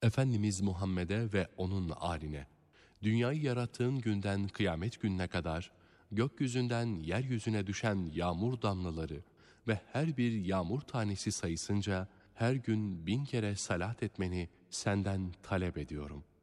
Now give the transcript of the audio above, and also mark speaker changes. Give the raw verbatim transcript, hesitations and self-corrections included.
Speaker 1: Efendimiz Muhammed'e ve onun âline, dünyayı yarattığın günden kıyamet gününe kadar, gökyüzünden yeryüzüne düşen yağmur damlaları ve her bir yağmur tanesi sayısınca her gün bin kere salat etmeni senden talep ediyorum.